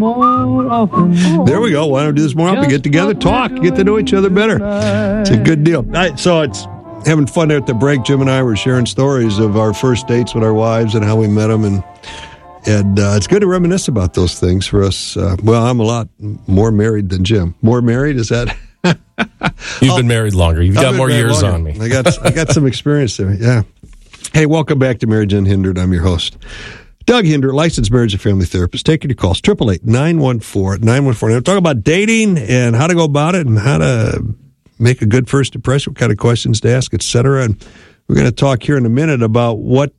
There we go. Why don't we do this more often? Get together, talk, get to know each other better. It's a good deal. So it's having fun there at the break. Jim and I were sharing stories of our first dates with our wives and how we met them, and it's good to reminisce about those things for us. Well, I'm a lot more married than Jim. More married, is that? You've been married longer. You've got more years on me. I got some experience there. Yeah. Hey, welcome back to Marriage Unhindered. I'm your host, Doug Hinder, licensed marriage and family therapist. Taking your calls, 888-914-914. We're talking about dating and how to go about it and how to make a good first impression, what kind of questions to ask, etc. And we're going to talk here in a minute about what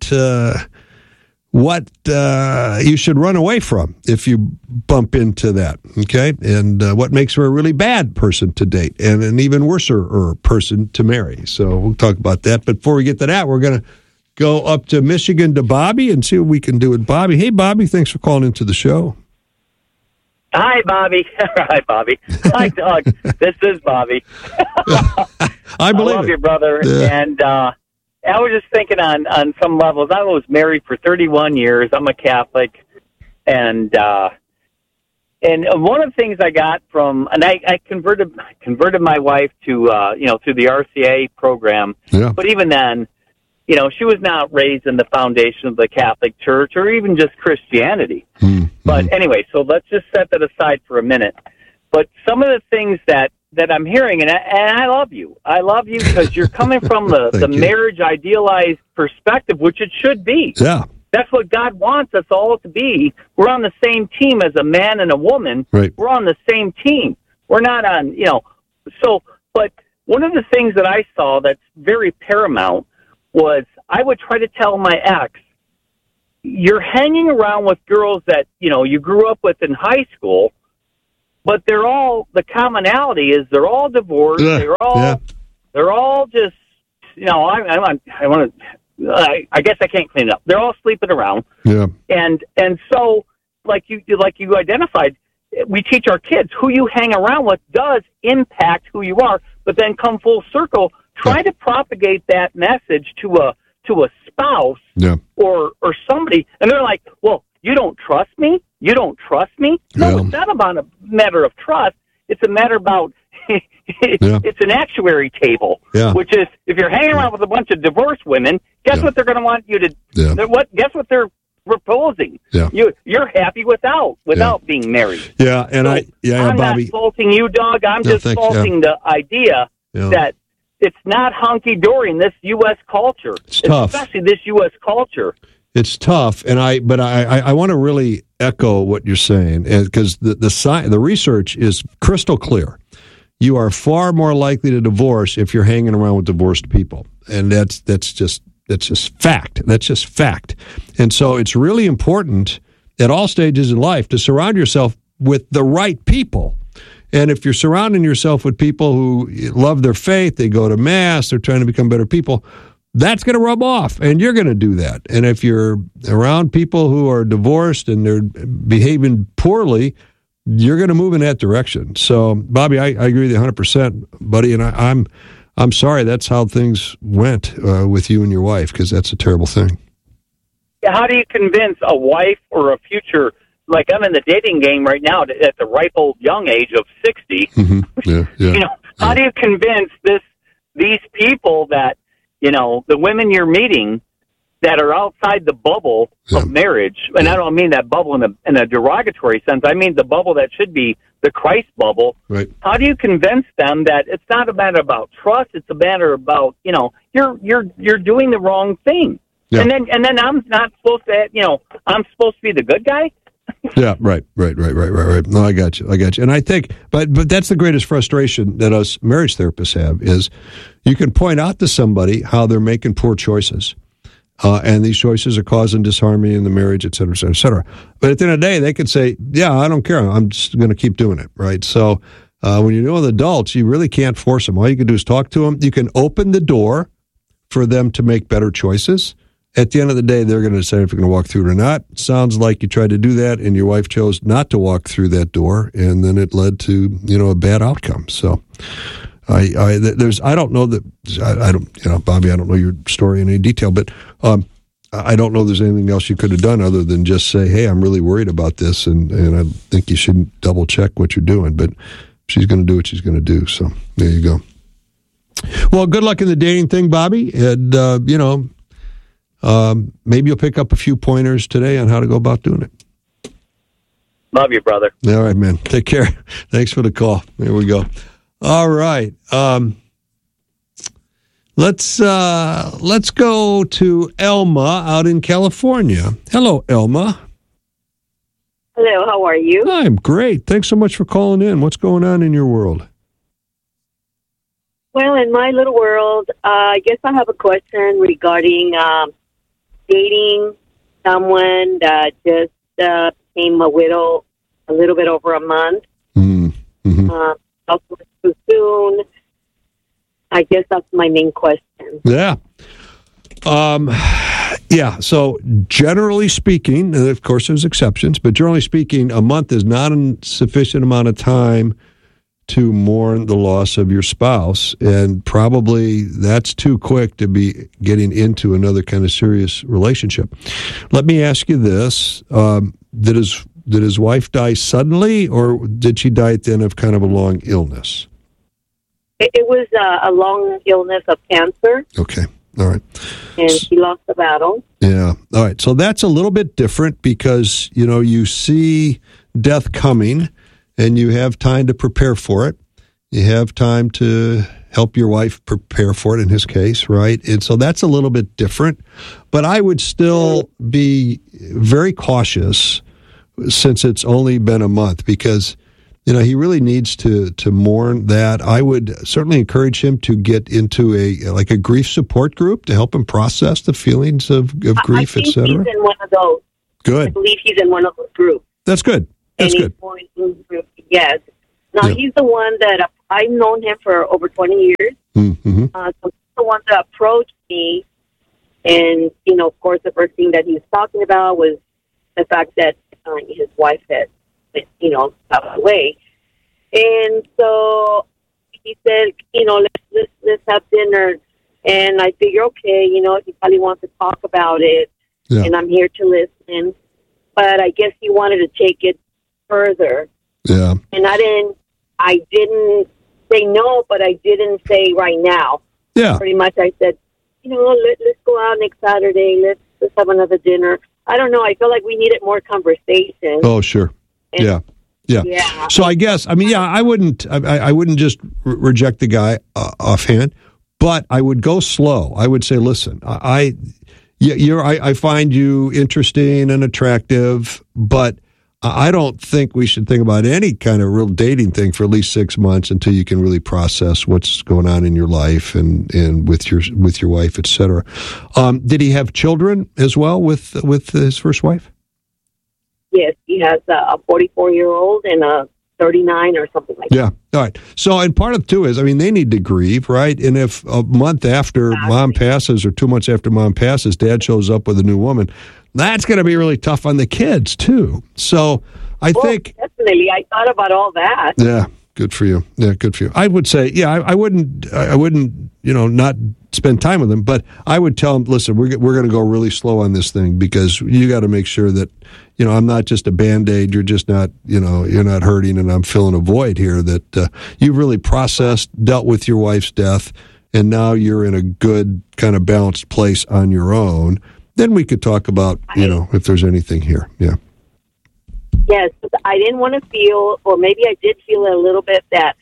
you should run away from if you bump into that, okay? And what makes her a really bad person to date and an even worser person to marry. So we'll talk about that. But before we get to that, we're going to go up to Michigan to Bobby and see what we can do with Bobby. Hey, Bobby, thanks for calling into the show. Hi, Bobby. Hi, Bobby. Hi, Doug. This is Bobby. I love your brother. Yeah. And I was just thinking on some levels. I was married for 31 years. I'm a Catholic. And one of the things I got from, and I converted my wife to the RCA program. Yeah. But even then, she was not raised in the foundation of the Catholic Church or even just Christianity. Mm-hmm. But anyway, so let's just set that aside for a minute. But some of the things that I'm hearing, and I love you. I love you because you're coming from the marriage idealized perspective, which it should be. Yeah. That's what God wants us all to be. We're on the same team as a man and a woman. Right. We're on the same team. We're not on, but one of the things that I saw that's very paramount was I would try to tell my ex, you're hanging around with girls that, you grew up with in high school, but the commonality is they're all divorced. They're all just, I guess I can't clean it up. They're all sleeping around. Yeah. And so like you identified, we teach our kids who you hang around with does impact who you are, but then come full circle, try to propagate that message to a spouse or somebody, and they're like, well, you don't trust me? You don't trust me? No, it's not about a matter of trust. It's a matter about it's an actuary table, which is if you're hanging around with a bunch of divorced women, guess what they're going to want you to guess what they're proposing. Yeah. You're happy without being married. Yeah, and I'm Bobby, not insulting you, Doug. I'm just insulting the idea that it's not hunky-dory in this U.S. culture. It's tough. Especially this U.S. culture. It's tough, and I want to really echo what you're saying, because the research is crystal clear. You are far more likely to divorce if you're hanging around with divorced people, and that's just fact. That's just fact. And so it's really important at all stages in life to surround yourself with the right people. And if you're surrounding yourself with people who love their faith, they go to Mass, they're trying to become better people, that's going to rub off, and you're going to do that. And if you're around people who are divorced and they're behaving poorly, you're going to move in that direction. So, Bobby, I agree with you 100%, buddy, and I'm sorry that's how things went with you and your wife, because that's a terrible thing. How do you convince a wife or a future, like I'm in the dating game right now at the ripe old young age of 60, how do you convince these people that, the women you're meeting that are outside the bubble of marriage, and I don't mean that bubble in a derogatory sense, I mean the bubble that should be the Christ bubble. Right. How do you convince them that it's not a matter about trust, it's a matter about, you're doing the wrong thing. Yeah. And then I'm not supposed to, I'm supposed to be the good guy? Yeah, right. No, I got you. And I think, but that's the greatest frustration that us marriage therapists have is you can point out to somebody how they're making poor choices. And these choices are causing disharmony in the marriage, et cetera, et cetera, et cetera. But at the end of the day, they could say, yeah, I don't care. I'm just going to keep doing it, right? So when you're dealing with adults, you really can't force them. All you can do is talk to them. You can open the door for them to make better choices. At the end of the day, they're going to decide if you're going to walk through it or not. It sounds like you tried to do that, and your wife chose not to walk through that door, and then it led to, a bad outcome. So I don't know that, Bobby, I don't know your story in any detail, but I don't know there's anything else you could have done other than just say, hey, I'm really worried about this, and I think you should double check what you're doing. But she's going to do what she's going to do. So there you go. Well, good luck in the dating thing, Bobby. And, maybe you'll pick up a few pointers today on how to go about doing it. Love you, brother. All right, man. Take care. Thanks for the call. There we go. All right. Let's go to Elma out in California. Hello, Elma. Hello, how are you? I'm great. Thanks so much for calling in. What's going on in your world? Well, in my little world, I guess I have a question regarding dating someone that just became a widow a little bit over a month. Mm-hmm. Also too soon. I guess that's my main question. Yeah. Yeah, so generally speaking, and of course there's exceptions, but generally speaking, a month is not a sufficient amount of time to mourn the loss of your spouse, and probably that's too quick to be getting into another kind of serious relationship. Let me ask you this. Did his wife die suddenly, or did she die at the end of kind of a long illness? It was a long illness of cancer. Okay. All right. And she lost the battle. Yeah. All right. So that's a little bit different because, you see death coming and you have time to prepare for it. You have time to help your wife prepare for it in his case, right? And so that's a little bit different. But I would still be very cautious since it's only been a month because he really needs to mourn that. I would certainly encourage him to get into a grief support group to help him process the feelings of grief, etc. He's in one of those. Good. I believe he's in one of those groups. That's good. That's good. Yes. Now, he's the one that I've known him for over 20 years. Mm-hmm. So he's the one that approached me. And, of course, the first thing that he was talking about was the fact that his wife had passed away. And so he said, let's have dinner. And I figure, okay, he probably wants to talk about it. Yeah. And I'm here to listen. But I guess he wanted to take it further. Yeah. And I didn't say no, but I didn't say right now. Yeah. Pretty much I said, let's go out next Saturday. Let's have another dinner. I don't know. I feel like we needed more conversation. Oh, sure. And, yeah. So I guess, I wouldn't just reject the guy offhand, but I would go slow. I would say, listen, I find you interesting and attractive, but I don't think we should think about any kind of real dating thing for at least 6 months until you can really process what's going on in your life and with your wife, et cetera. Did he have children as well with his first wife? Yes, he has a 44-year-old and a 39 or something like that. Yeah. All right. So, and part of it, too, is, they need to grieve, right? And if a month after mom passes or 2 months after mom passes, dad shows up with a new woman, that's going to be really tough on the kids, too. So, I think... Definitely. I thought about all that. Yeah. Good for you. Yeah, good for you. I would say, I wouldn't, not spend time with him, but I would tell him, listen, we're going to go really slow on this thing because you got to make sure that, I'm not just a Band-Aid. You're just not, you're not hurting and I'm filling a void here, that you've really processed, dealt with your wife's death, and now you're in a good kind of balanced place on your own. Then we could talk about, if there's anything here. Yeah. Yes, I didn't want to feel, or maybe I did feel a little bit that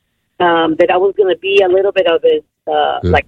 I was going to be a little bit of his, like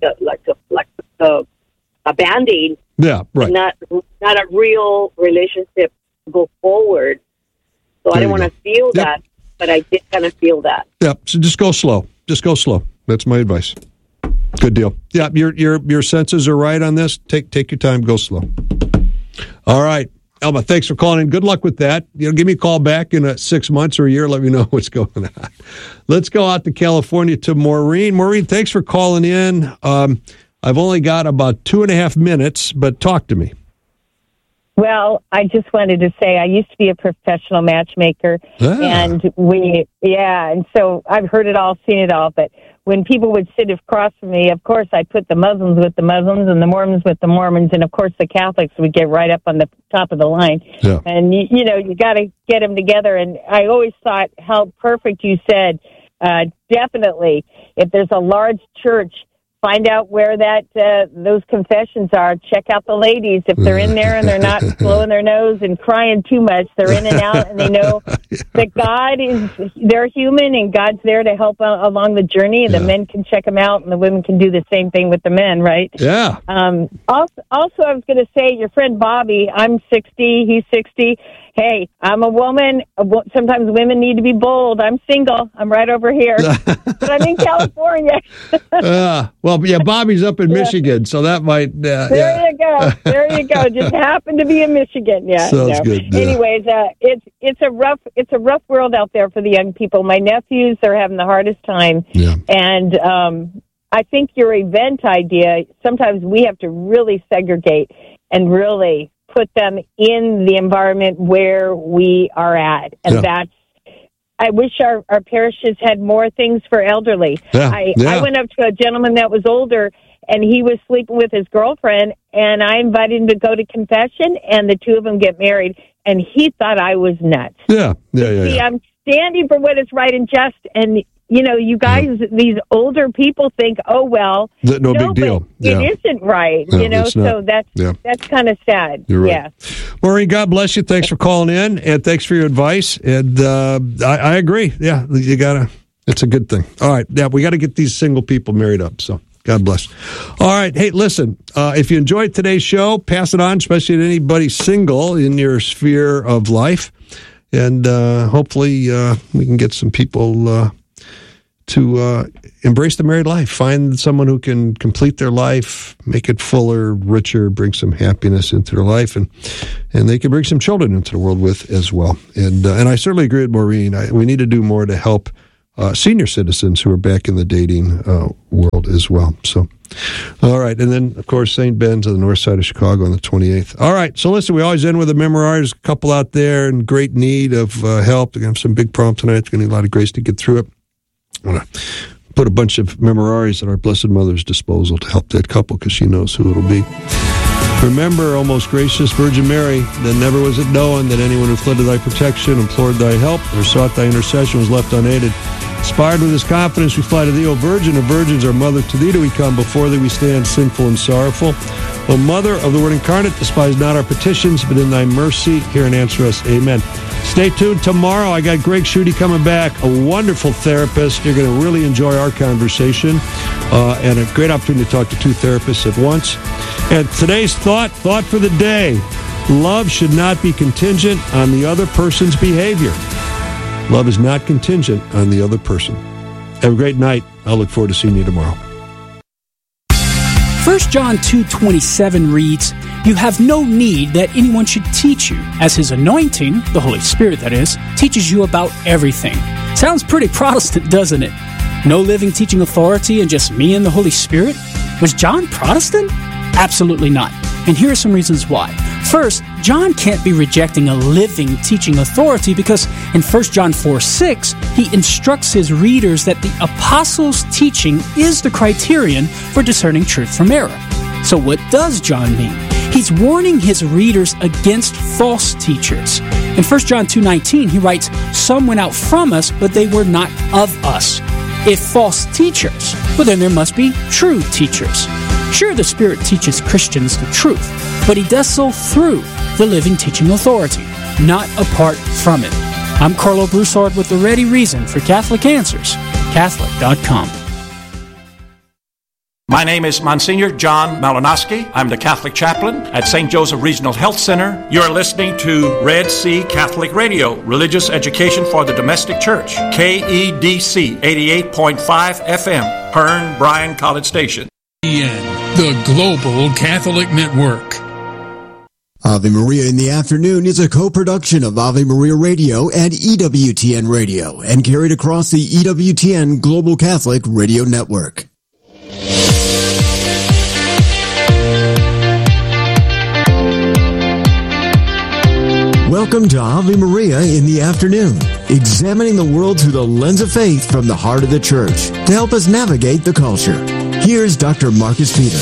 a Band-Aid. Yeah, right. Not a real relationship to go forward. So I didn't want to feel that, but I did kind of feel that. Yeah. So just go slow. Just go slow. That's my advice. Good deal. Yeah, your senses are right on this. Take your time. Go slow. All right. Elma, thanks for calling in. Good luck with that. Give me a call back in 6 months or a year. Let me know what's going on. Let's go out to California to Maureen. Maureen, thanks for calling in. I've only got about 2.5 minutes, but talk to me. Well, I just wanted to say I used to be a professional matchmaker, and and so I've heard it all, seen it all, but when people would sit across from me, of course, I put the Muslims with the Muslims and the Mormons with the Mormons, and of course, the Catholics would get right up on the top of the line. Yeah. And you got to get them together. And I always thought how perfect you said. Definitely, if there's a large church, find out where those confessions are. Check out the ladies. If they're in there and they're not blowing their nose and crying too much, they're in and out, and they know that they're human, and God's there to help along the journey, and the men can check them out, and the women can do the same thing with the men, right? Yeah. Also, I was going to say, your friend Bobby, I'm 60, he's 60. Hey, I'm a woman. Sometimes women need to be bold. I'm single. I'm right over here. But I'm in California. Well, yeah, Bobby's up in Michigan, so that might... There you go. There you go. Just happened to be in Michigan. Yeah. Sounds good. Yeah. Anyways, it's a rough world out there for the young people. My nephews are having the hardest time. Yeah. And I think your event idea, sometimes we have to really segregate and really put them in the environment where we are at. And I wish our parishes had more things for elderly. Yeah. I went up to a gentleman that was older, and he was sleeping with his girlfriend, and I invited him to go to confession, and the two of them get married, and he thought I was nuts. Yeah. See, I'm standing for what is right and just, and you guys, these older people think, oh, well, no big deal. It isn't right, so that's kind of sad. You're right. Yeah. Maureen, God bless you. Thanks for calling in, and thanks for your advice. And I agree. Yeah, it's a good thing. All right. Yeah, we got to get these single people married up, so God bless. All right. Hey, listen, if you enjoyed today's show, pass it on, especially to anybody single in your sphere of life. And hopefully we can get some people to embrace the married life. Find someone who can complete their life, make it fuller, richer, bring some happiness into their life, and they can bring some children into the world with as well. And I certainly agree with Maureen. We need to do more to help senior citizens who are back in the dating world as well. So, all right. And then, of course, St. Ben's on the north side of Chicago on the 28th. All right. So, listen, we always end with a memoir. There's a couple out there in great need of help. They're going to have some big problem tonight. They're going to need a lot of grace to get through it. I'm going to put a bunch of memoirs at our Blessed Mother's disposal to help that couple because she knows who it'll be. Remember, O most gracious Virgin Mary, that never was it known that anyone who fled to thy protection, implored thy help, or sought thy intercession was left unaided. Inspired with this confidence, we fly to thee, O Virgin of Virgins, our Mother. To thee do we come, before thee we stand sinful and sorrowful. O Mother of the Word incarnate, despise not our petitions, but in thy mercy hear and answer us. Amen. Stay tuned tomorrow. I got Greg Schutte coming back, a wonderful therapist. You're going to really enjoy our conversation, and a great opportunity to talk to two therapists at once. And today's thought for the day: love should not be contingent on the other person's behavior. Love is not contingent on the other person. Have a great night. I'll look forward to seeing you tomorrow. 1 John 2:27 reads, "You have no need that anyone should teach you, as his anointing, the Holy Spirit that is, teaches you about everything." Sounds pretty Protestant, doesn't it? No living teaching authority and just me and the Holy Spirit? Was John Protestant? Absolutely not. And here are some reasons why. First, John can't be rejecting a living teaching authority because in 1 John 4:6, he instructs his readers that the apostles' teaching is the criterion for discerning truth from error. So what does John mean? He's warning his readers against false teachers. In 1 John 2:19, he writes, "Some went out from us, but they were not of us." If false teachers, well then there must be true teachers. Sure, the Spirit teaches Christians the truth, but he does so through the living teaching authority, not apart from it. I'm Carlo Broussard with the ready reason for Catholic Answers, Catholic.com. My name is Monsignor John Malinowski. I'm the Catholic chaplain at St. Joseph Regional Health Center. You're listening to Red Sea Catholic Radio, religious education for the domestic church, KEDC 88.5 FM, Hearn Bryan College Station. The Global Catholic Network. Ave Maria in the Afternoon is a co-production of Ave Maria Radio and EWTN Radio and carried across the EWTN Global Catholic Radio Network. Welcome to Ave Maria in the Afternoon. examining the world through the lens of faith from the heart of the church to help us navigate the culture. Here's Dr. Marcus Peter.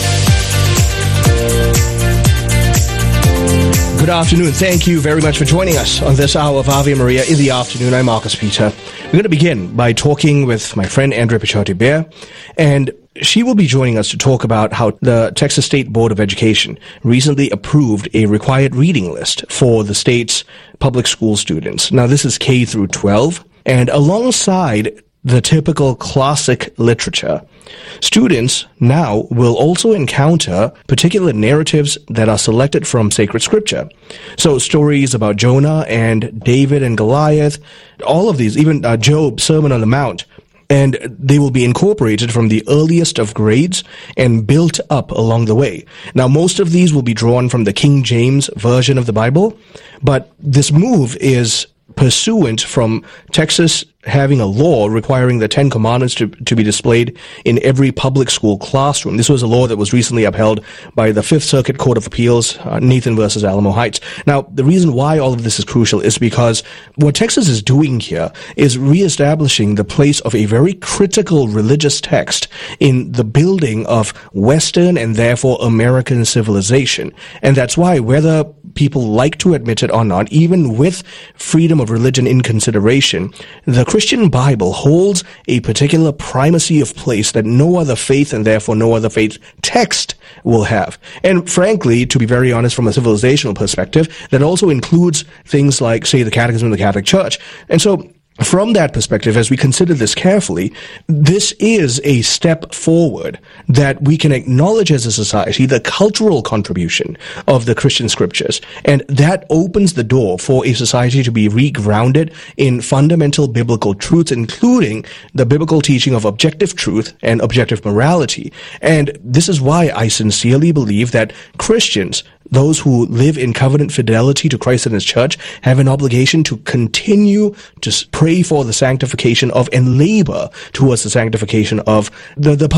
Good afternoon. Thank you very much for joining us on this hour of Ave Maria in the afternoon. I'm Marcus Peter. We're going to begin by talking with my friend Andrea Picciotti-Bear, and she will be joining us to talk about how the Texas State Board of Education recently approved a required reading list for the state's public school students. Now, this is K through 12, and alongside the typical classic literature, students now will also encounter particular narratives that are selected from sacred scripture. So stories about Jonah and David and Goliath, all of these, even Job, Sermon on the Mount, and they will be incorporated from the earliest of grades and built up along the way. Now, most of these will be drawn from the King James Version of the Bible, but this move is pursuant from Texas having a law requiring the Ten Commandments to be displayed in every public school classroom. This was a law that was recently upheld by the Fifth Circuit Court of Appeals, Nathan versus Alamo Heights. Now, the reason why all of this is crucial is because what Texas is doing here is reestablishing the place of a very critical religious text in the building of Western and therefore American civilization. And that's why, whether people like to admit it or not, even with freedom of religion in consideration, the Christian Bible holds a particular primacy of place that no other faith and therefore no other faith text will have. And frankly, to be very honest, from a civilizational perspective, that also includes things like, say, the Catechism of the Catholic Church. And so, from that perspective, as we consider this carefully, this is a step forward that we can acknowledge as a society the cultural contribution of the Christian scriptures. And that opens the door for a society to be regrounded in fundamental biblical truths, including the biblical teaching of objective truth and objective morality. And this is why I sincerely believe that Christians, those who live in covenant fidelity to Christ and His church, have an obligation to continue to pray for the sanctification of and labor towards the sanctification of the